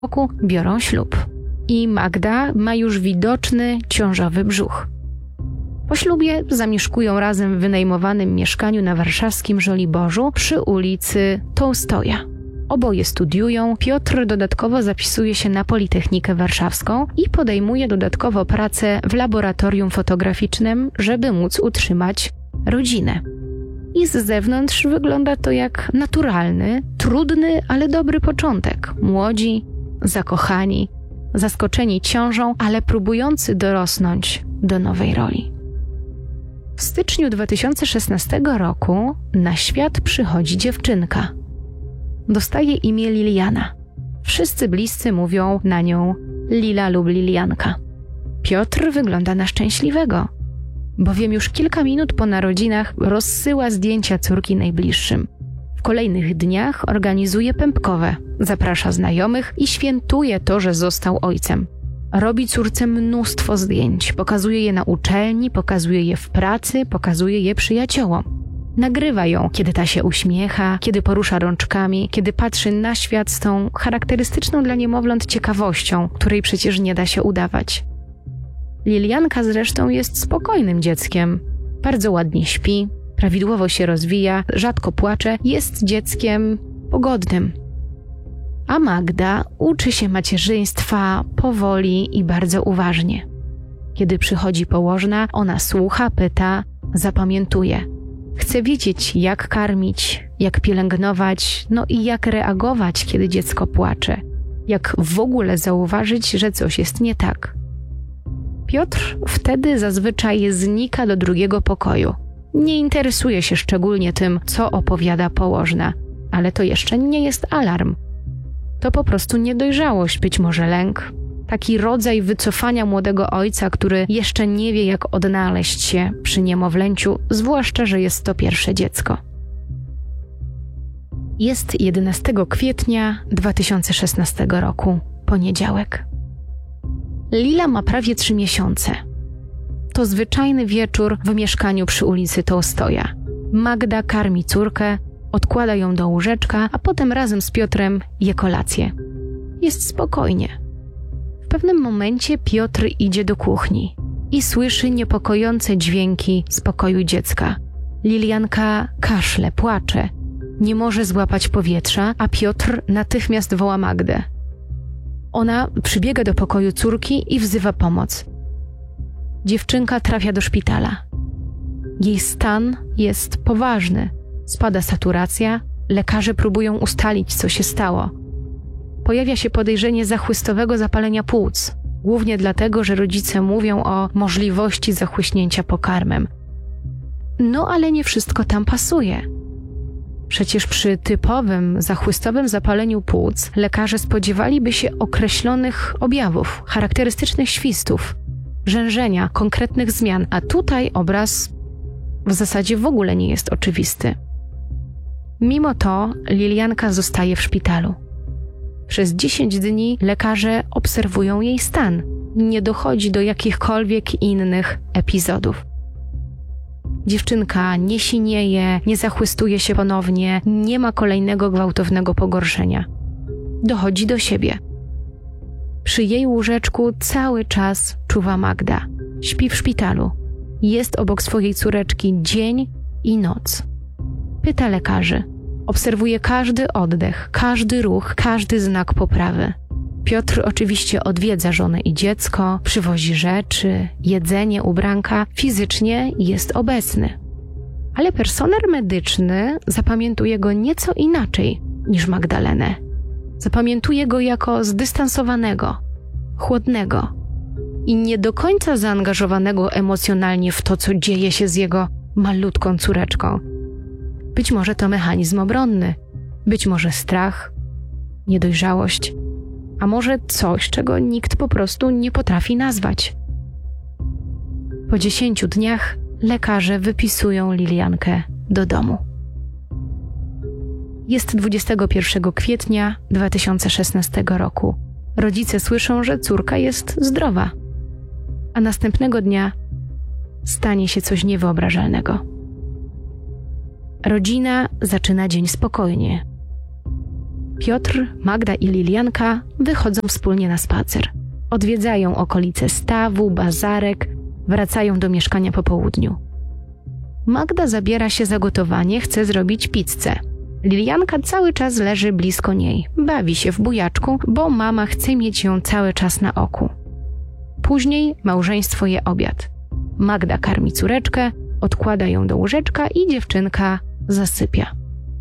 roku biorą ślub. I Magda ma już widoczny ciążowy brzuch. Po ślubie zamieszkują razem w wynajmowanym mieszkaniu na warszawskim Żoliborzu przy ulicy Tołstoja. Oboje studiują, Piotr dodatkowo zapisuje się na Politechnikę Warszawską i podejmuje dodatkowo pracę w laboratorium fotograficznym, żeby móc utrzymać rodzinę. I z zewnątrz wygląda to jak naturalny, trudny, ale dobry początek. Młodzi, zakochani, zaskoczeni ciążą, ale próbujący dorosnąć do nowej roli. W styczniu 2016 roku na świat przychodzi dziewczynka. Dostaje imię Liliana. Wszyscy bliscy mówią na nią Lila lub Lilianka. Piotr wygląda na szczęśliwego, bowiem już kilka minut po narodzinach rozsyła zdjęcia córki najbliższym. W kolejnych dniach organizuje pępkowe, zaprasza znajomych i świętuje to, że został ojcem. Robi córce mnóstwo zdjęć, pokazuje je na uczelni, pokazuje je w pracy, pokazuje je przyjaciołom. Nagrywa ją, kiedy ta się uśmiecha, kiedy porusza rączkami, kiedy patrzy na świat z tą charakterystyczną dla niemowląt ciekawością, której przecież nie da się udawać. Lilianka zresztą jest spokojnym dzieckiem. Bardzo ładnie śpi, prawidłowo się rozwija, rzadko płacze, jest dzieckiem pogodnym. A Magda uczy się macierzyństwa powoli i bardzo uważnie. Kiedy przychodzi położna, ona słucha, pyta, zapamiętuje. Chce wiedzieć, jak karmić, jak pielęgnować, no i jak reagować, kiedy dziecko płacze. Jak w ogóle zauważyć, że coś jest nie tak. Piotr wtedy zazwyczaj znika do drugiego pokoju. Nie interesuje się szczególnie tym, co opowiada położna, ale to jeszcze nie jest alarm. To po prostu niedojrzałość, być może lęk. Taki rodzaj wycofania młodego ojca, który jeszcze nie wie, jak odnaleźć się przy niemowlęciu, zwłaszcza, że jest to pierwsze dziecko. Jest 11 kwietnia 2016 roku, poniedziałek. Lila ma prawie 3 miesiące. To zwyczajny wieczór w mieszkaniu przy ulicy Tołstoja. Magda karmi córkę, odkłada ją do łóżeczka, a potem razem z Piotrem je kolację. Jest spokojnie. W pewnym momencie Piotr idzie do kuchni i słyszy niepokojące dźwięki z pokoju dziecka. Lilianka kaszle, płacze, nie może złapać powietrza, a Piotr natychmiast woła Magdę. Ona przybiega do pokoju córki i wzywa pomoc. Dziewczynka trafia do szpitala. Jej stan jest poważny. Spada saturacja, lekarze próbują ustalić, co się stało. Pojawia się podejrzenie zachłystowego zapalenia płuc, głównie dlatego, że rodzice mówią o możliwości zachłyśnięcia pokarmem. No ale nie wszystko tam pasuje. Przecież przy typowym zachłystowym zapaleniu płuc lekarze spodziewaliby się określonych objawów, charakterystycznych świstów, rzężenia, konkretnych zmian, a tutaj obraz w zasadzie w ogóle nie jest oczywisty. Mimo to Lilianka zostaje w szpitalu. Przez 10 dni lekarze obserwują jej stan. Nie dochodzi do jakichkolwiek innych epizodów. Dziewczynka nie sinieje, nie zachłystuje się ponownie, nie ma kolejnego gwałtownego pogorszenia. Dochodzi do siebie. Przy jej łóżeczku cały czas czuwa Magda. Śpi w szpitalu. Jest obok swojej córeczki dzień i noc. Pyta lekarzy. Obserwuje każdy oddech, każdy ruch, każdy znak poprawy. Piotr oczywiście odwiedza żonę i dziecko, przywozi rzeczy, jedzenie, ubranka, fizycznie jest obecny. Ale personel medyczny zapamiętuje go nieco inaczej niż Magdalenę. Zapamiętuje go jako zdystansowanego, chłodnego i nie do końca zaangażowanego emocjonalnie w to, co dzieje się z jego malutką córeczką. Być może to mechanizm obronny, być może strach, niedojrzałość, a może coś, czego nikt po prostu nie potrafi nazwać. Po 10 dniach lekarze wypisują Liliankę do domu. Jest 21 kwietnia 2016 roku. Rodzice słyszą, że córka jest zdrowa, a następnego dnia stanie się coś Piotr, Magda i Lilianka wychodzą wspólnie na spacer. Odwiedzają okolice stawu, bazarek, wracają do mieszkania po południu. Magda zabiera się za gotowanie, chce zrobić pizzę. Lilianka cały czas leży blisko niej, bawi się w bujaczku, bo mama chce mieć ją cały czas na oku. Później małżeństwo je obiad. Magda karmi córeczkę, odkłada ją do łóżeczka i dziewczynka zasypia.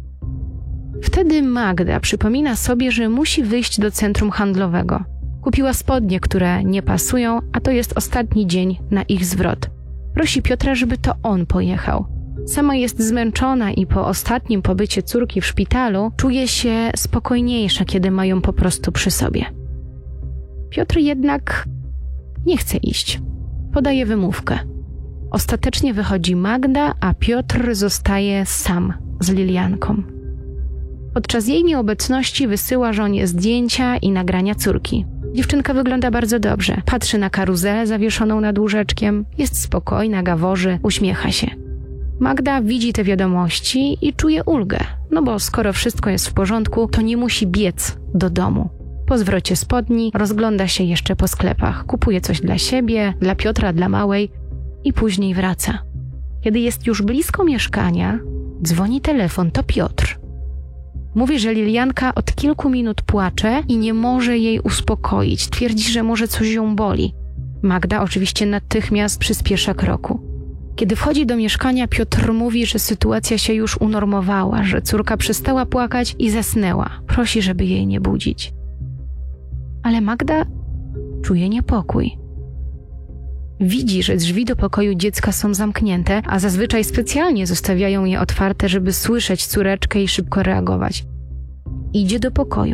Wtedy Magda przypomina sobie, że musi wyjść do centrum handlowego. Kupiła spodnie, które nie pasują, a to jest ostatni dzień na ich zwrot. Prosi Piotra, żeby to on pojechał. Sama jest zmęczona i po ostatnim pobycie córki w szpitalu czuje się spokojniejsza, kiedy ma ją po prostu przy sobie. Piotr jednak nie chce iść. Podaje wymówkę. Ostatecznie wychodzi Magda, a Piotr zostaje sam z Lilianką. Podczas jej nieobecności wysyła żonie zdjęcia i nagrania córki. Dziewczynka wygląda bardzo dobrze. Patrzy na karuzelę zawieszoną nad łóżeczkiem, jest spokojna, gaworzy, uśmiecha się. Magda widzi te wiadomości i czuje ulgę, no bo skoro wszystko jest w porządku, to nie musi biec do domu. Po zwrocie spodni rozgląda się jeszcze po sklepach, kupuje coś dla siebie, dla Piotra, dla małej i później wraca. Kiedy jest już blisko mieszkania, dzwoni telefon, to Piotr. Mówi, że Lilianka od kilku minut płacze i nie może jej uspokoić. Twierdzi, że może coś ją boli. Magda oczywiście natychmiast przyspiesza kroku. Kiedy wchodzi do mieszkania, Piotr mówi, że sytuacja się już unormowała, że córka przestała płakać i zasnęła. Prosi, żeby jej nie budzić. Ale Magda czuje niepokój. Widzi, że drzwi do pokoju dziecka są zamknięte, a zazwyczaj specjalnie zostawiają je otwarte, żeby słyszeć córeczkę i szybko reagować. Idzie do pokoju.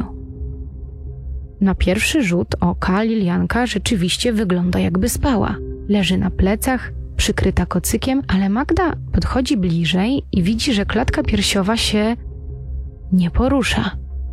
Na pierwszy rzut oka Lilianka rzeczywiście wygląda, jakby spała. Leży na plecach, przykryta kocykiem, ale Magda podchodzi bliżej i widzi, że klatka piersiowa się nie porusza.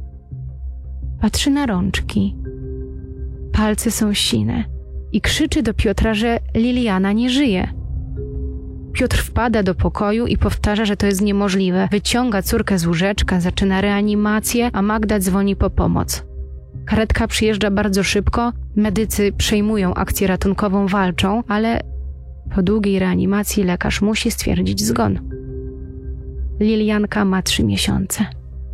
Patrzy na rączki. Palce są sine i krzyczy do Piotra, że Liliana nie żyje. Piotr wpada do pokoju i powtarza, że to jest niemożliwe. Wyciąga córkę z łóżeczka, zaczyna reanimację, a Magda dzwoni po pomoc. Karetka przyjeżdża bardzo szybko, medycy przejmują akcję ratunkową, walczą, ale po długiej reanimacji lekarz musi stwierdzić zgon. Lilianka ma 3 miesiące.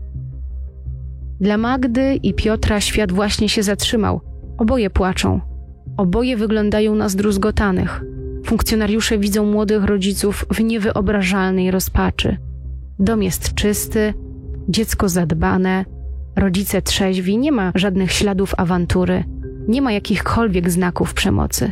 Dla Magdy i Piotra świat właśnie się zatrzymał. Oboje płaczą. Oboje wyglądają na zdruzgotanych. Funkcjonariusze widzą młodych rodziców w niewyobrażalnej rozpaczy. Dom jest czysty, dziecko zadbane, rodzice trzeźwi, nie ma żadnych śladów awantury, nie ma jakichkolwiek znaków przemocy.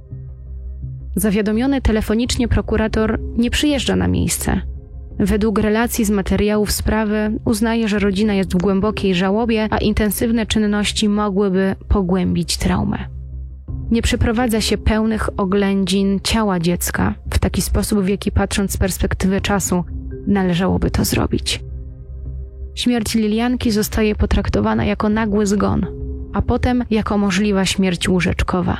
Zawiadomiony telefonicznie prokurator nie przyjeżdża na miejsce. Według relacji z materiałów sprawy uznaje, że rodzina jest w głębokiej żałobie, a intensywne czynności mogłyby pogłębić traumę. Nie przeprowadza się pełnych oględzin ciała dziecka w taki sposób, w jaki patrząc z perspektywy czasu należałoby to zrobić. Śmierć Lilianki zostaje potraktowana jako nagły zgon, a potem jako możliwa śmierć łóżeczkowa.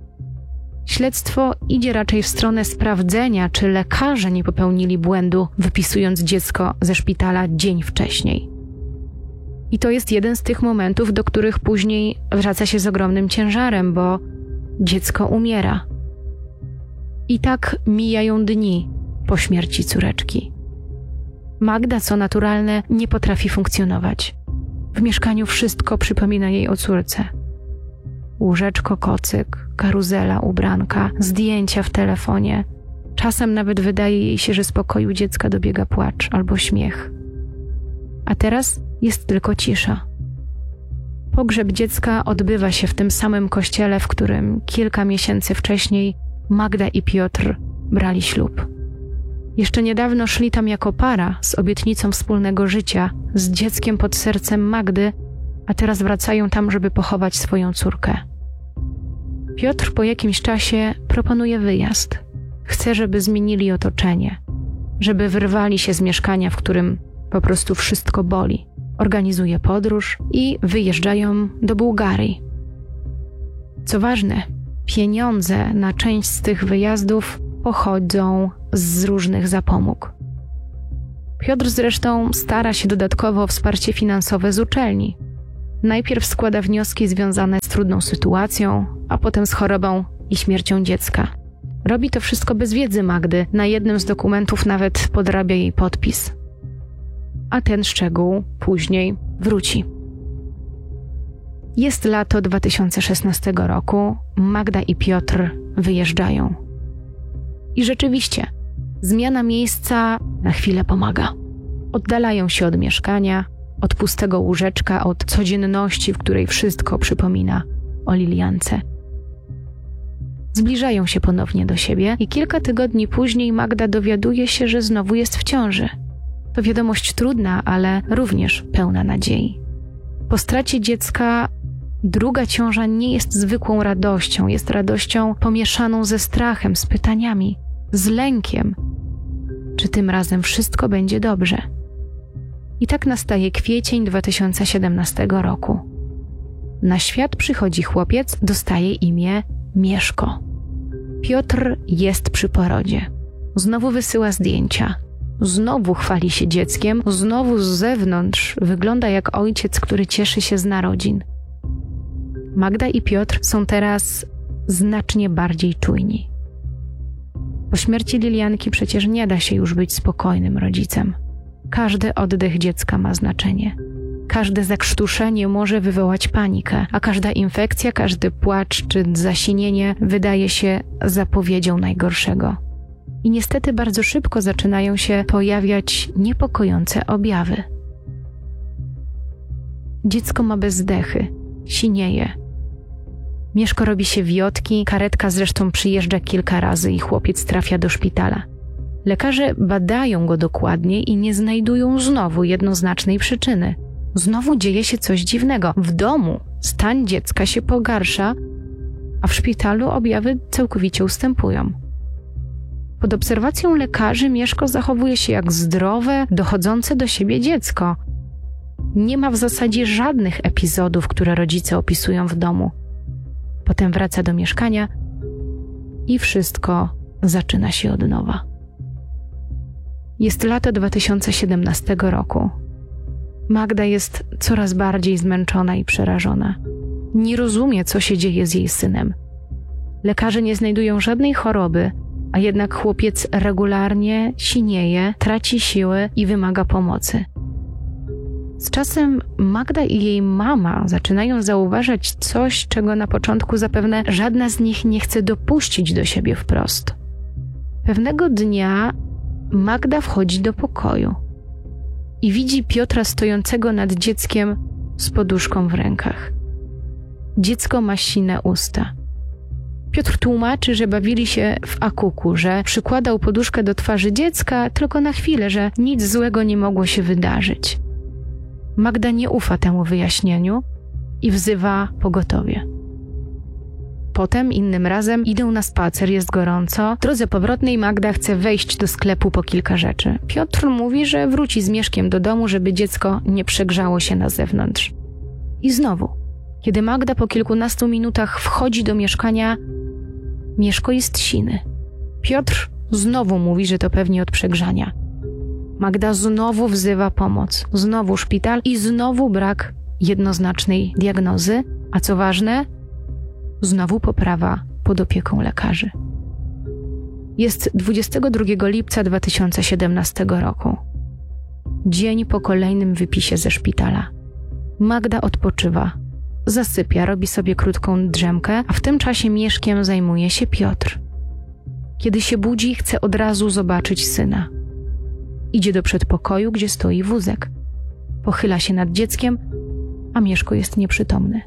Śledztwo idzie raczej w stronę sprawdzenia, czy lekarze nie popełnili błędu, wypisując dziecko ze szpitala dzień wcześniej. I to jest jeden z tych momentów, do których później wraca się z ogromnym ciężarem, bo dziecko umiera. I tak mijają dni po śmierci córeczki. Magda, co naturalne, nie potrafi funkcjonować. W mieszkaniu wszystko przypomina jej o córce. Łóżeczko, kocyk, karuzela, ubranka, zdjęcia w telefonie. Czasem nawet wydaje jej się, że z pokoju dziecka dobiega płacz albo śmiech. A teraz jest tylko cisza. Pogrzeb dziecka odbywa się w tym samym kościele, w którym kilka miesięcy wcześniej Magda i Piotr brali ślub. Jeszcze niedawno szli tam jako para z obietnicą wspólnego życia, z dzieckiem pod sercem Magdy, a teraz wracają tam, żeby pochować swoją córkę. Piotr po jakimś czasie proponuje wyjazd. Chce, żeby zmienili otoczenie, żeby wyrwali się z mieszkania, w którym po prostu wszystko boli. Organizuje podróż i wyjeżdżają do Bułgarii. Co ważne, pieniądze na część z tych wyjazdów pochodzą z różnych zapomóg. Piotr zresztą stara się dodatkowo o wsparcie finansowe z uczelni. Najpierw składa wnioski związane z trudną sytuacją, a potem z chorobą i śmiercią dziecka. Robi to wszystko bez wiedzy Magdy, na jednym z dokumentów nawet podrabia jej podpis. A ten szczegół później wróci. Jest lato 2016 roku, Magda i Piotr wyjeżdżają. I rzeczywiście, zmiana miejsca na chwilę pomaga. Oddalają się od mieszkania, od pustego łóżeczka, od codzienności, w której wszystko przypomina o Liliance. Zbliżają się ponownie do siebie i kilka tygodni później Magda dowiaduje się, że znowu jest w ciąży. To wiadomość trudna, ale również pełna nadziei. Po stracie dziecka druga ciąża nie jest zwykłą radością, jest radością pomieszaną ze strachem, z pytaniami, z lękiem. Czy tym razem wszystko będzie dobrze? I tak nastaje kwiecień 2017 roku. Na świat przychodzi chłopiec, dostaje imię Mieszko. Piotr jest przy porodzie. Znowu wysyła zdjęcia. Znowu chwali się dzieckiem, znowu z zewnątrz wygląda jak ojciec, który cieszy się z narodzin. Magda i Piotr są teraz znacznie bardziej czujni. Po śmierci Lilianki przecież nie da się już być spokojnym rodzicem. Każdy oddech dziecka ma znaczenie. Każde zakrztuszenie może wywołać panikę, a każda infekcja, każdy płacz czy zasinienie wydaje się zapowiedzią najgorszego. I niestety bardzo szybko zaczynają się pojawiać niepokojące objawy. Dziecko ma bezdechy, sinieje. Mieszko robi się wiotki, karetka zresztą przyjeżdża kilka razy i chłopiec trafia do szpitala. Lekarze badają go dokładnie i nie znajdują znowu jednoznacznej przyczyny. Znowu dzieje się coś dziwnego. W domu stan dziecka się pogarsza, a w szpitalu objawy całkowicie ustępują. Pod obserwacją lekarzy Mieszko zachowuje się jak zdrowe, dochodzące do siebie dziecko. Nie ma w zasadzie żadnych epizodów, które rodzice opisują w domu. Potem wraca do mieszkania i wszystko zaczyna się od nowa. Jest lato 2017 roku. Magda jest coraz bardziej zmęczona i przerażona. Nie rozumie, co się dzieje z jej synem. Lekarze nie znajdują żadnej choroby, a jednak chłopiec regularnie sinieje, traci siły i wymaga pomocy. Z czasem Magda i jej mama zaczynają zauważać coś, czego na początku zapewne żadna z nich nie chce dopuścić do siebie wprost. Pewnego dnia Magda wchodzi do pokoju i widzi Piotra stojącego nad dzieckiem z poduszką w rękach. Dziecko ma sine usta. Piotr tłumaczy, że bawili się w akuku, że przykładał poduszkę do twarzy dziecka tylko na chwilę, że nic złego nie mogło się wydarzyć. Magda nie ufa temu wyjaśnieniu i wzywa pogotowie. Potem, innym razem, idą na spacer, jest gorąco. W drodze powrotnej Magda chce wejść do sklepu po kilka rzeczy. Piotr mówi, że wróci z Mieszkiem do domu, żeby dziecko nie przegrzało się na zewnątrz. I znowu, kiedy Magda po kilkunastu minutach wchodzi do mieszkania, Mieszko jest siny. Piotr znowu mówi, że to pewnie od przegrzania. Magda znowu wzywa pomoc, znowu szpital i znowu brak jednoznacznej diagnozy, a co ważne, znowu poprawa pod opieką lekarzy. Jest 22 lipca 2017 roku. Dzień po kolejnym wypisie ze szpitala. Magda odpoczywa, zasypia, robi sobie krótką drzemkę, a w tym czasie Mieszkiem zajmuje się Piotr. Kiedy się budzi, chce od razu zobaczyć syna. Idzie do przedpokoju, gdzie stoi wózek. Pochyla się nad dzieckiem, a Mieszko jest nieprzytomny.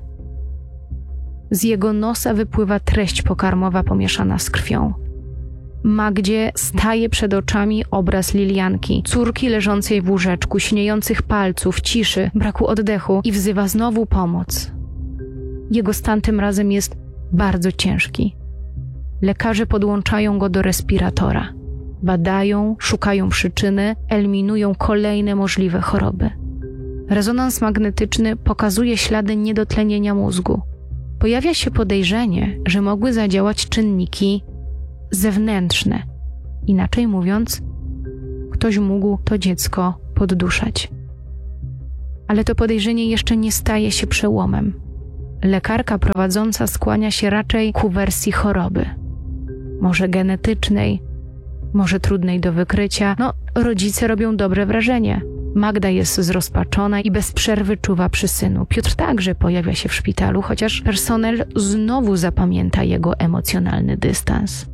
Z jego nosa wypływa treść pokarmowa pomieszana z krwią. Magdzie staje przed oczami obraz Lilianki, córki leżącej w łóżeczku, śniejących palców, ciszy, braku oddechu i wzywa znowu pomoc. Jego stan tym razem jest bardzo ciężki. Lekarze podłączają go do respiratora. Badają, szukają przyczyny, eliminują kolejne możliwe choroby. Rezonans magnetyczny pokazuje ślady niedotlenienia mózgu. Pojawia się podejrzenie, że mogły zadziałać czynniki zewnętrzne, inaczej mówiąc, ktoś mógł to dziecko podduszać. Ale to podejrzenie jeszcze nie staje się przełomem. Lekarka prowadząca skłania się raczej ku wersji choroby. Może genetycznej, może trudnej do wykrycia. Rodzice robią dobre wrażenie. Magda jest zrozpaczona i bez przerwy czuwa przy synu. Piotr także pojawia się w szpitalu, chociaż personel znowu zapamięta jego emocjonalny dystans.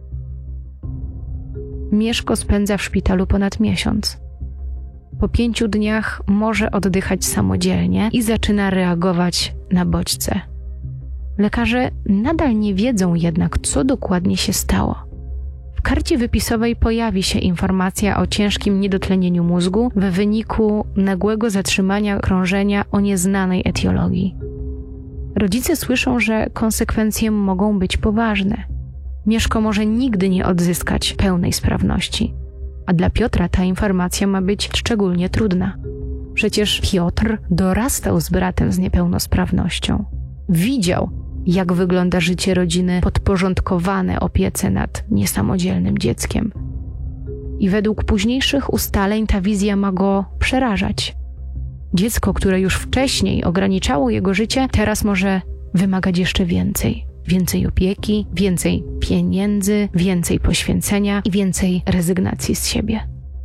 Mieszko spędza w szpitalu ponad miesiąc. Po 5 dniach może oddychać samodzielnie i zaczyna reagować na bodźce. Lekarze nadal nie wiedzą jednak, co dokładnie się stało. W karcie wypisowej pojawi się informacja o ciężkim niedotlenieniu mózgu w wyniku nagłego zatrzymania krążenia o nieznanej etiologii. Rodzice słyszą, że konsekwencje mogą być poważne. Mieszko może nigdy nie odzyskać pełnej sprawności. A dla Piotra ta informacja ma być szczególnie trudna. Przecież Piotr dorastał z bratem z niepełnosprawnością. Widział, jak wygląda życie rodziny podporządkowane opiece nad niesamodzielnym dzieckiem. I według późniejszych ustaleń ta wizja ma go przerażać. Dziecko, które już wcześniej ograniczało jego życie, teraz może wymagać jeszcze więcej. Więcej opieki, więcej pieniędzy, więcej poświęcenia i więcej rezygnacji z siebie.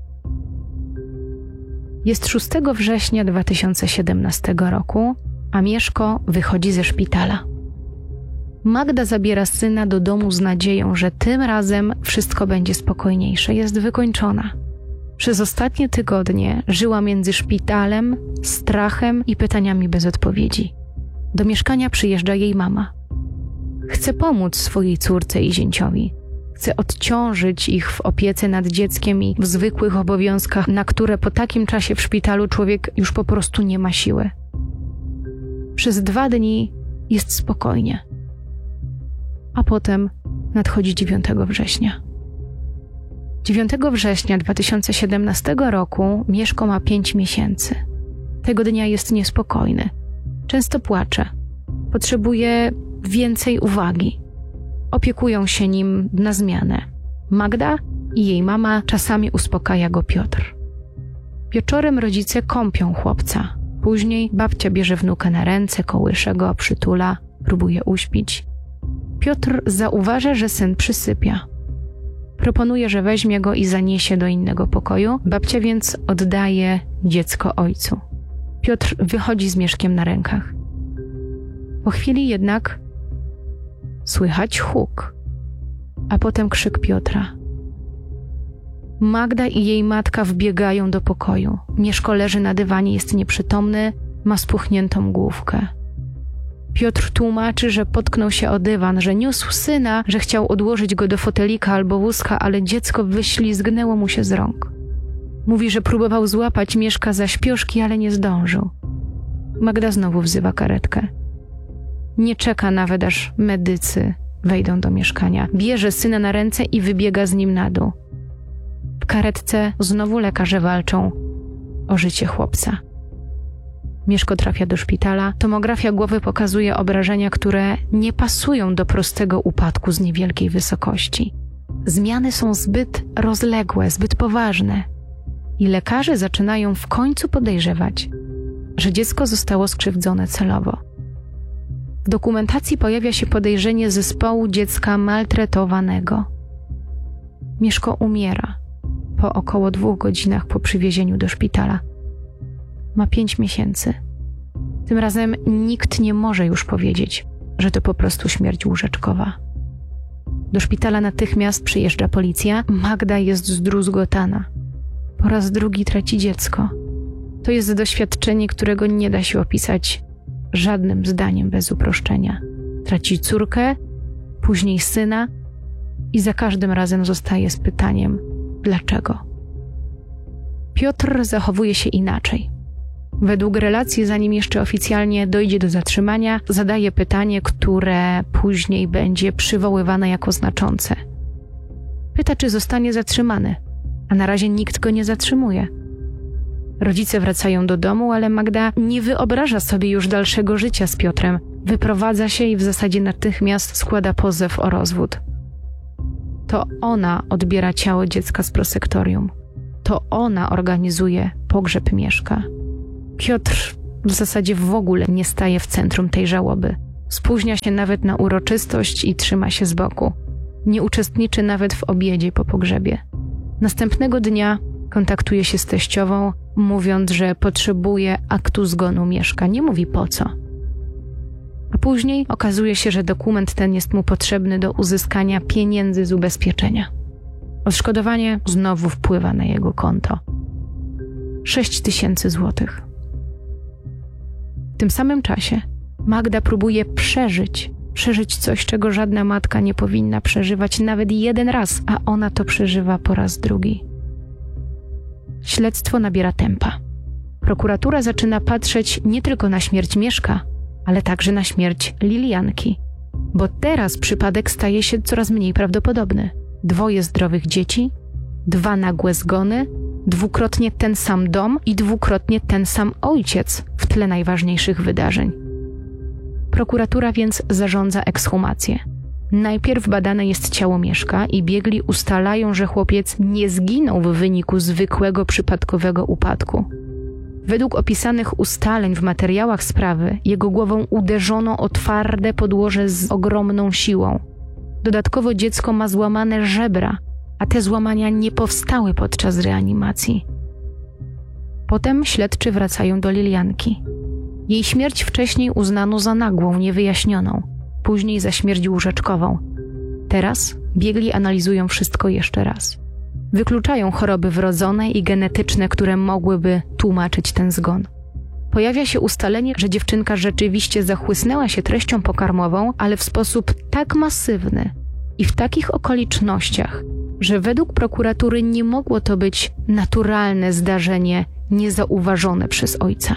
Jest 6 września 2017 roku, a Mieszko wychodzi ze szpitala. Magda zabiera syna do domu z nadzieją, że tym razem wszystko będzie spokojniejsze. Jest wykończona. Przez ostatnie tygodnie żyła między szpitalem, strachem i pytaniami bez odpowiedzi. Do mieszkania przyjeżdża jej mama. Chce pomóc swojej córce i zięciowi. Chce odciążyć ich w opiece nad dzieckiem i w zwykłych obowiązkach, na które po takim czasie w szpitalu człowiek już po prostu nie ma siły. Przez 2 dni jest spokojnie. A potem nadchodzi 9 września. 9 września 2017 roku Mieszko ma 5 miesięcy. Tego dnia jest niespokojny. Często płacze. Potrzebuje więcej uwagi. Opiekują się nim na zmianę. Magda i jej mama, czasami uspokaja go Piotr. Wieczorem rodzice kąpią chłopca. Później babcia bierze wnuka na ręce, kołysze go, przytula, próbuje uśpić. Piotr zauważa, że syn przysypia. Proponuje, że weźmie go i zaniesie do innego pokoju. Babcia więc oddaje dziecko ojcu. Piotr wychodzi z Mieszkiem na rękach. Po chwili jednak słychać huk, a potem krzyk Piotra. Magda i jej matka wbiegają do pokoju. Mieszko leży na dywanie, jest nieprzytomny, ma spuchniętą główkę. Piotr tłumaczy, że potknął się o dywan, że niósł syna, że chciał odłożyć go do fotelika albo wózka, ale dziecko wyślizgnęło mu się z rąk. Mówi, że próbował złapać Mieszka za śpioszki, ale nie zdążył. Magda znowu wzywa karetkę. Nie czeka nawet, aż medycy wejdą do mieszkania. Bierze syna na ręce i wybiega z nim na dół. W karetce znowu lekarze walczą o życie chłopca. Mieszko trafia do szpitala. Tomografia głowy pokazuje obrażenia, które nie pasują do prostego upadku z niewielkiej wysokości. Zmiany są zbyt rozległe, zbyt poważne. I lekarze zaczynają w końcu podejrzewać, że dziecko zostało skrzywdzone celowo. W dokumentacji pojawia się podejrzenie zespołu dziecka maltretowanego. Mieszko umiera po około 2 godzinach po przywiezieniu do szpitala. Ma 5 miesięcy. Tym razem nikt nie może już powiedzieć, że to po prostu śmierć łóżeczkowa. Do szpitala natychmiast przyjeżdża policja. Magda jest zdruzgotana. Po raz drugi traci dziecko. To jest doświadczenie, którego nie da się opisać żadnym zdaniem bez uproszczenia. Traci córkę, później syna i za każdym razem zostaje z pytaniem: dlaczego? Piotr zachowuje się inaczej. Według relacji, zanim jeszcze oficjalnie dojdzie do zatrzymania, zadaje pytanie, które później będzie przywoływane jako znaczące. Pyta, czy zostanie zatrzymany, a na razie nikt go nie zatrzymuje. Rodzice wracają do domu, ale Magda nie wyobraża sobie już dalszego życia z Piotrem. Wyprowadza się i w zasadzie natychmiast składa pozew o rozwód. To ona odbiera ciało dziecka z prosektorium. to ona organizuje pogrzeb Mieszka. Piotr w zasadzie w ogóle nie staje w centrum tej żałoby. Spóźnia się nawet na uroczystość i trzyma się z boku. Nie uczestniczy nawet w obiedzie po pogrzebie. Następnego dnia kontaktuje się z teściową, mówiąc, że potrzebuje aktu zgonu Mieszka. Nie mówi po co. A później okazuje się, że dokument ten jest mu potrzebny do uzyskania pieniędzy z ubezpieczenia. Odszkodowanie znowu wpływa na jego konto. 6 000 złotych. W tym samym czasie Magda próbuje przeżyć coś, czego żadna matka nie powinna przeżywać nawet jeden raz, a ona to przeżywa po raz drugi. Śledztwo nabiera tempa. Prokuratura zaczyna patrzeć nie tylko na śmierć Mieszka, ale także na śmierć Lilianki, bo teraz przypadek staje się coraz mniej prawdopodobny. 2 zdrowych dzieci, 2 nagłe zgony, 2-krotnie ten sam dom i 2-krotnie ten sam ojciec w tle najważniejszych wydarzeń. Prokuratura więc zarządza ekshumację. Najpierw badane jest ciało Mieszka i biegli ustalają, że chłopiec nie zginął w wyniku zwykłego przypadkowego upadku. Według opisanych ustaleń w materiałach sprawy, jego głową uderzono o twarde podłoże z ogromną siłą. Dodatkowo dziecko ma złamane żebra, a te złamania nie powstały podczas reanimacji. Potem śledczy wracają do Lilianki. Jej śmierć wcześniej uznano za nagłą, niewyjaśnioną, później za śmierć łóżeczkową. Teraz biegli analizują wszystko jeszcze raz. Wykluczają choroby wrodzone i genetyczne, które mogłyby tłumaczyć ten zgon. Pojawia się ustalenie, że dziewczynka rzeczywiście zachłysnęła się treścią pokarmową, ale w sposób tak masywny i w takich okolicznościach, że według prokuratury nie mogło to być naturalne zdarzenie niezauważone przez ojca.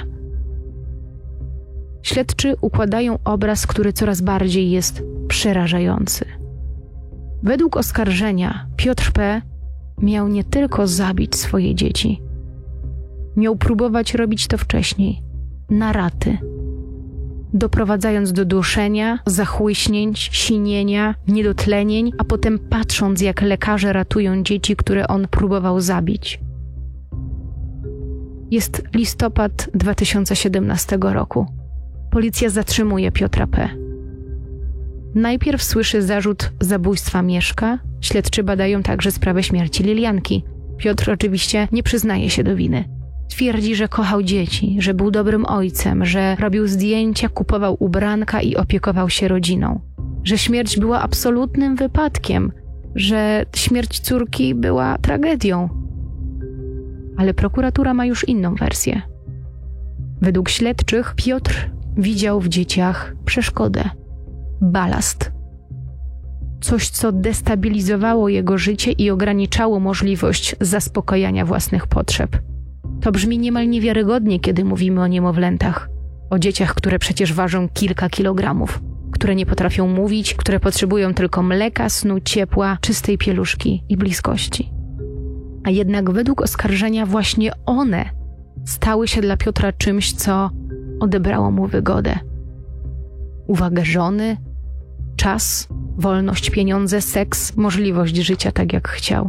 Śledczy układają obraz, który coraz bardziej jest przerażający. Według oskarżenia Piotr P. miał nie tylko zabić swoje dzieci. Miał próbować robić to wcześniej, na raty, doprowadzając do duszenia, zachłyśnięć, sinienia, niedotlenień, a potem patrząc, jak lekarze ratują dzieci, które on próbował zabić. Jest listopad 2017 roku. Policja zatrzymuje Piotra P. Najpierw słyszy zarzut zabójstwa Mieszka, śledczy badają także sprawę śmierci Lilianki. Piotr oczywiście nie przyznaje się do winy. Twierdzi, że kochał dzieci, że był dobrym ojcem, że robił zdjęcia, kupował ubranka i opiekował się rodziną. Że śmierć była absolutnym wypadkiem, że śmierć córki była tragedią. Ale prokuratura ma już inną wersję. Według śledczych Piotr widział w dzieciach przeszkodę, balast. Coś, co destabilizowało jego życie i ograniczało możliwość zaspokojania własnych potrzeb. To brzmi niemal niewiarygodnie, kiedy mówimy o niemowlętach. O dzieciach, które przecież ważą kilka kilogramów, które nie potrafią mówić, które potrzebują tylko mleka, snu, ciepła, czystej pieluszki i bliskości. A jednak według oskarżenia właśnie one stały się dla Piotra czymś, co odebrało mu wygodę. Uwagę żony, czas, wolność, pieniądze, seks, możliwość życia tak jak chciał.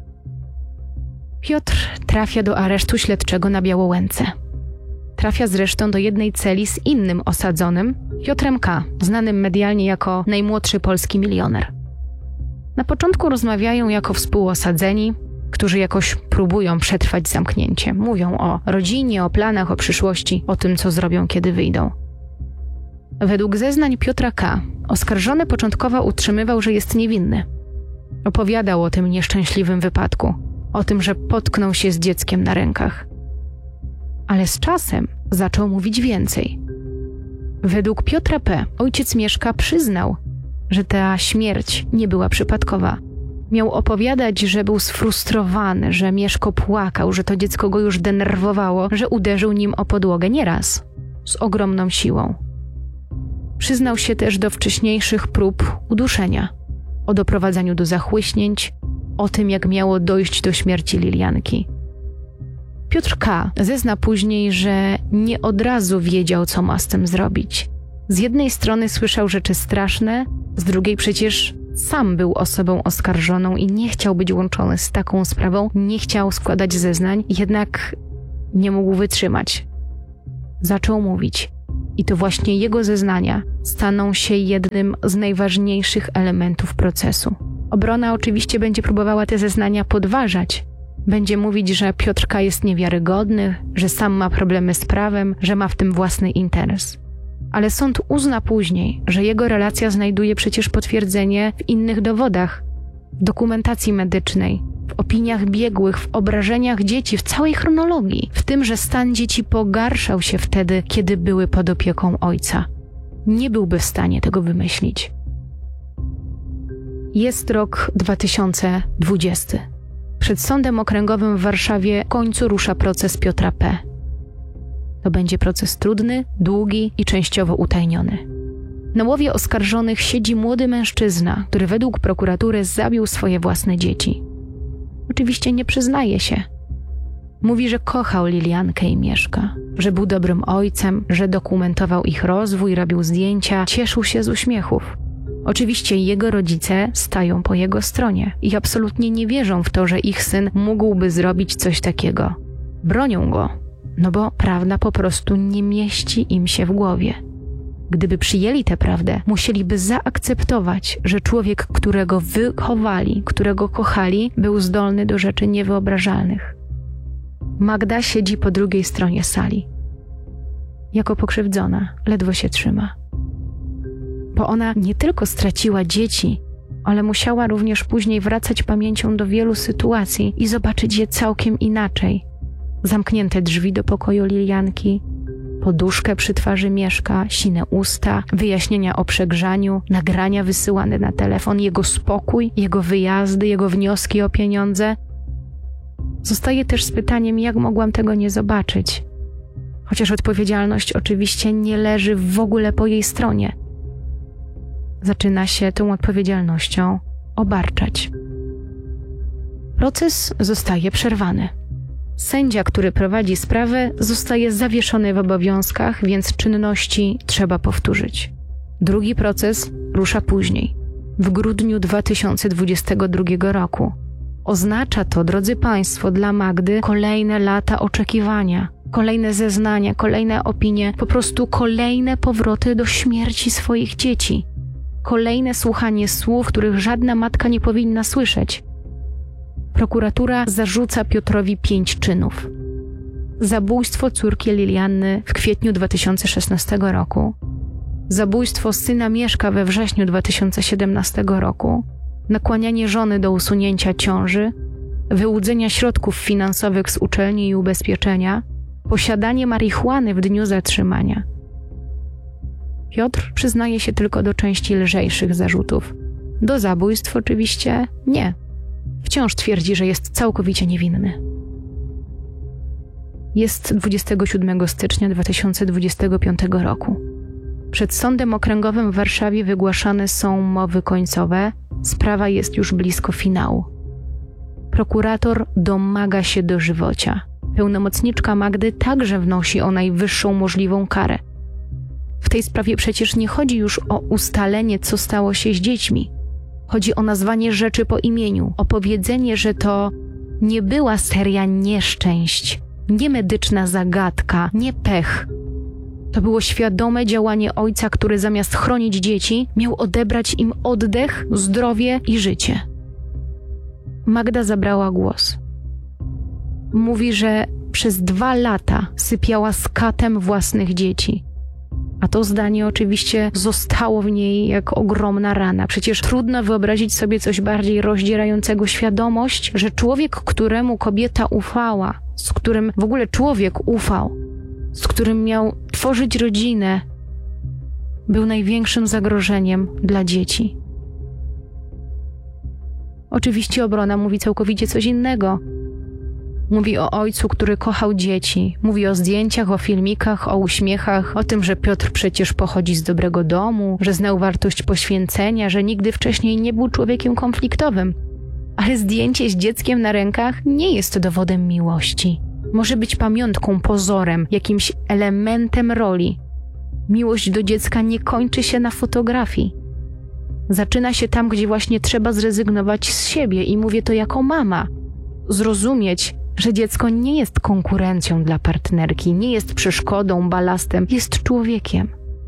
Piotr trafia do aresztu śledczego na Białołęce. Trafia zresztą do jednej celi z innym osadzonym, Piotrem K., znanym medialnie jako najmłodszy polski milioner. Na początku rozmawiają jako współosadzeni, którzy jakoś próbują przetrwać zamknięcie. Mówią o rodzinie, o planach, o przyszłości, o tym, co zrobią, kiedy wyjdą. Według zeznań Piotra K. oskarżony początkowo utrzymywał, że jest niewinny. Opowiadał o tym nieszczęśliwym wypadku, o tym, że potknął się z dzieckiem na rękach. Ale z czasem zaczął mówić więcej. Według Piotra P. ojciec Mieszka przyznał, że ta śmierć nie była przypadkowa. Miał opowiadać, że był sfrustrowany, że Mieszko płakał, że to dziecko go już denerwowało, że uderzył nim o podłogę nieraz, z ogromną siłą. Przyznał się też do wcześniejszych prób uduszenia, o doprowadzaniu do zachłyśnięć, o tym, jak miało dojść do śmierci Lilianki. Piotr K. zezna później, że nie od razu wiedział, co ma z tym zrobić. Z jednej strony słyszał rzeczy straszne, z drugiej przecież sam był osobą oskarżoną i nie chciał być łączony z taką sprawą, nie chciał składać zeznań, jednak nie mógł wytrzymać. Zaczął mówić. I to właśnie jego zeznania staną się jednym z najważniejszych elementów procesu. Obrona oczywiście będzie próbowała te zeznania podważać. Będzie mówić, że Piotr K. jest niewiarygodny, że sam ma problemy z prawem, że ma w tym własny interes. Ale sąd uzna później, że jego relacja znajduje przecież potwierdzenie w innych dowodach, w dokumentacji medycznej, w opiniach biegłych, w obrażeniach dzieci, w całej chronologii, w tym, że stan dzieci pogarszał się wtedy, kiedy były pod opieką ojca. Nie byłby w stanie tego wymyślić. Jest rok 2020. Przed Sądem Okręgowym w Warszawie w końcu rusza proces Piotra P. To będzie proces trudny, długi i częściowo utajniony. Na łowie oskarżonych siedzi młody mężczyzna, który według prokuratury zabił swoje własne dzieci. Oczywiście nie przyznaje się. Mówi, że kochał Liliankę i Mieszka, że był dobrym ojcem, że dokumentował ich rozwój, robił zdjęcia, cieszył się z uśmiechów. Oczywiście jego rodzice stają po jego stronie i absolutnie nie wierzą w to, że ich syn mógłby zrobić coś takiego. Bronią go, no bo prawda po prostu nie mieści im się w głowie. Gdyby przyjęli tę prawdę, musieliby zaakceptować, że człowiek, którego wychowali, którego kochali, był zdolny do rzeczy niewyobrażalnych. Magda siedzi po drugiej stronie sali. Jako pokrzywdzona, ledwo się trzyma. Bo ona nie tylko straciła dzieci, ale musiała również później wracać pamięcią do wielu sytuacji i zobaczyć je całkiem inaczej. Zamknięte drzwi do pokoju Lilianki, poduszkę przy twarzy Mieszka, sine usta, wyjaśnienia o przegrzaniu, nagrania wysyłane na telefon, jego spokój, jego wyjazdy, jego wnioski o pieniądze. Zostaje też z pytaniem, jak mogłam tego nie zobaczyć. Chociaż odpowiedzialność oczywiście nie leży w ogóle po jej stronie. Zaczyna się tą odpowiedzialnością obarczać. Proces zostaje przerwany. Sędzia, który prowadzi sprawę, zostaje zawieszony w obowiązkach, więc czynności trzeba powtórzyć. Drugi proces rusza później, w grudniu 2022 roku. Oznacza to, drodzy Państwo, dla Magdy kolejne lata oczekiwania, kolejne zeznania, kolejne opinie, po prostu kolejne powroty do śmierci swoich dzieci. Kolejne słuchanie słów, których żadna matka nie powinna słyszeć. Prokuratura zarzuca Piotrowi 5 czynów. Zabójstwo córki Lilianny w kwietniu 2016 roku, zabójstwo syna Mieszka we wrześniu 2017 roku, nakłanianie żony do usunięcia ciąży, wyłudzenia środków finansowych z uczelni i ubezpieczenia, posiadanie marihuany w dniu zatrzymania. Piotr przyznaje się tylko do części lżejszych zarzutów. Do zabójstw oczywiście nie. Wciąż twierdzi, że jest całkowicie niewinny. Jest 27 stycznia 2025 roku. Przed Sądem Okręgowym w Warszawie wygłaszane są mowy końcowe. Sprawa jest już blisko finału. Prokurator domaga się dożywocia. Pełnomocniczka Magdy także wnosi o najwyższą możliwą karę. W tej sprawie przecież nie chodzi już o ustalenie, co stało się z dziećmi. Chodzi o nazwanie rzeczy po imieniu, o powiedzenie, że to nie była seria nieszczęść, nie medyczna zagadka, nie pech. To było świadome działanie ojca, który zamiast chronić dzieci, miał odebrać im oddech, zdrowie i życie. Magda zabrała głos. Mówi, że przez 2 lata sypiała z katem własnych dzieci. A to zdanie oczywiście zostało w niej jak ogromna rana. Przecież trudno wyobrazić sobie coś bardziej rozdzierającego świadomość, że człowiek, któremu kobieta ufała, z którym w ogóle człowiek ufał, z którym miał tworzyć rodzinę, był największym zagrożeniem dla dzieci. Oczywiście obrona mówi całkowicie coś innego. Mówi o ojcu, który kochał dzieci. Mówi o zdjęciach, o filmikach, o uśmiechach, o tym, że Piotr przecież pochodzi z dobrego domu, że znał wartość poświęcenia, że nigdy wcześniej nie był człowiekiem konfliktowym. Ale zdjęcie z dzieckiem na rękach nie jest dowodem miłości. Może być pamiątką, pozorem, jakimś elementem roli. Miłość do dziecka nie kończy się na fotografii. Zaczyna się tam, gdzie właśnie trzeba zrezygnować z siebie i mówię to jako mama. Zrozumieć, że dziecko nie jest konkurencją dla partnerki, nie jest przeszkodą, balastem, jest człowiekiem.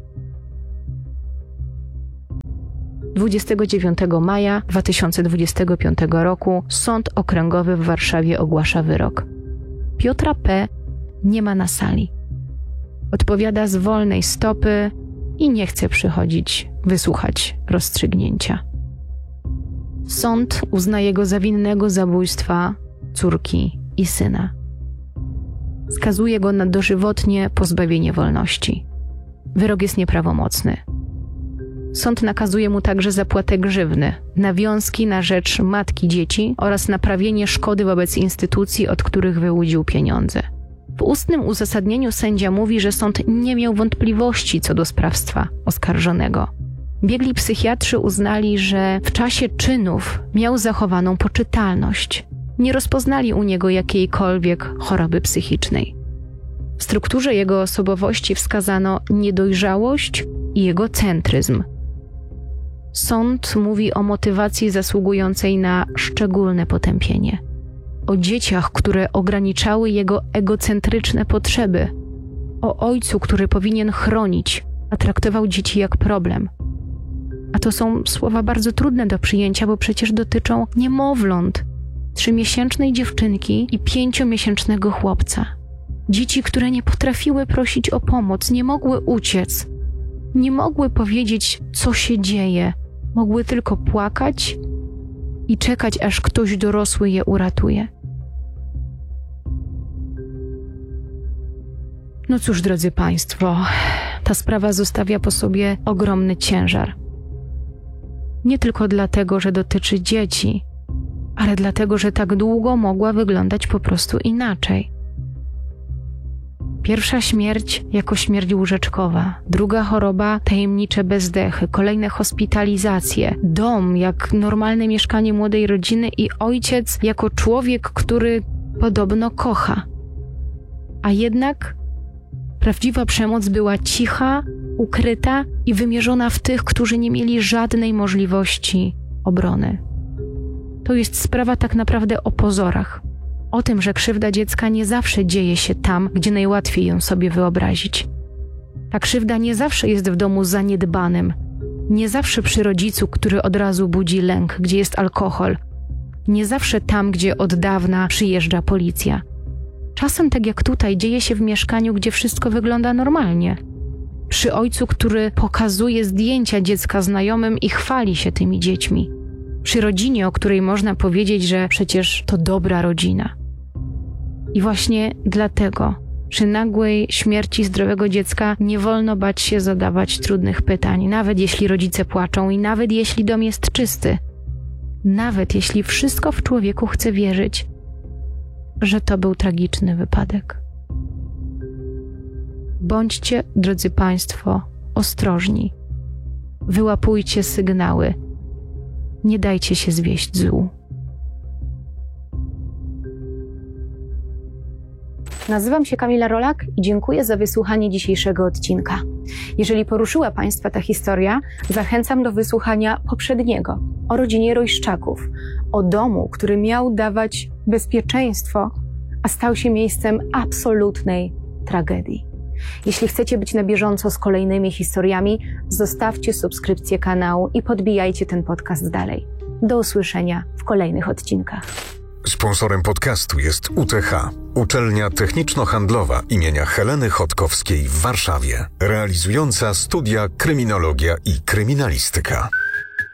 29 maja 2025 roku Sąd Okręgowy w Warszawie ogłasza wyrok. Piotra P. nie ma na sali. Odpowiada z wolnej stopy i nie chce przychodzić wysłuchać rozstrzygnięcia. Sąd uznaje go za winnego zabójstwa córki i syna. Skazuje go na dożywotnie pozbawienie wolności. Wyrok jest nieprawomocny. Sąd nakazuje mu także zapłatę grzywny, nawiązki na rzecz matki dzieci oraz naprawienie szkody wobec instytucji, od których wyłudził pieniądze. W ustnym uzasadnieniu sędzia mówi, że sąd nie miał wątpliwości co do sprawstwa oskarżonego. Biegli psychiatrzy uznali, że w czasie czynów miał zachowaną poczytalność. Nie rozpoznali u niego jakiejkolwiek choroby psychicznej. W strukturze jego osobowości wskazano niedojrzałość i egocentryzm. Sąd mówi o motywacji zasługującej na szczególne potępienie. O dzieciach, które ograniczały jego egocentryczne potrzeby. O ojcu, który powinien chronić, a traktował dzieci jak problem. A to są słowa bardzo trudne do przyjęcia, bo przecież dotyczą niemowląt, 3-miesięcznej dziewczynki i 5-miesięcznego chłopca. Dzieci, które nie potrafiły prosić o pomoc, nie mogły uciec, nie mogły powiedzieć, co się dzieje. Mogły tylko płakać i czekać, aż ktoś dorosły je uratuje. No cóż, drodzy Państwo, ta sprawa zostawia po sobie ogromny ciężar. Nie tylko dlatego, że dotyczy dzieci, ale dlatego, że tak długo mogła wyglądać po prostu inaczej. Pierwsza śmierć jako śmierć łóżeczkowa, druga choroba tajemnicze bezdechy, kolejne hospitalizacje, dom jak normalne mieszkanie młodej rodziny i ojciec jako człowiek, który podobno kocha. A jednak prawdziwa przemoc była cicha, ukryta i wymierzona w tych, którzy nie mieli żadnej możliwości obrony. To jest sprawa tak naprawdę o pozorach. O tym, że krzywda dziecka nie zawsze dzieje się tam, gdzie najłatwiej ją sobie wyobrazić. Ta krzywda nie zawsze jest w domu zaniedbanym, nie zawsze przy rodzicu, który od razu budzi lęk, gdzie jest alkohol, nie zawsze tam, gdzie od dawna przyjeżdża policja. Czasem, tak jak tutaj, dzieje się w mieszkaniu, gdzie wszystko wygląda normalnie. Przy ojcu, który pokazuje zdjęcia dziecka znajomym i chwali się tymi dziećmi. Przy rodzinie, o której można powiedzieć, że przecież to dobra rodzina. I właśnie dlatego przy nagłej śmierci zdrowego dziecka nie wolno bać się zadawać trudnych pytań, nawet jeśli rodzice płaczą i nawet jeśli dom jest czysty. Nawet jeśli wszystko w człowieku chce wierzyć, że to był tragiczny wypadek. Bądźcie, drodzy Państwo, ostrożni. Wyłapujcie sygnały. Nie dajcie się zwieść złu. Nazywam się Kamila Rolak i dziękuję za wysłuchanie dzisiejszego odcinka. Jeżeli poruszyła Państwa ta historia, zachęcam do wysłuchania poprzedniego o rodzinie Rojszczaków, o domu, który miał dawać bezpieczeństwo, a stał się miejscem absolutnej tragedii. Jeśli chcecie być na bieżąco z kolejnymi historiami, zostawcie subskrypcję kanału i podbijajcie ten podcast dalej. Do usłyszenia w kolejnych odcinkach. Sponsorem podcastu jest UTH, Uczelnia Techniczno-Handlowa imienia Heleny Chodkowskiej w Warszawie, realizująca studia kryminologia i kryminalistyka.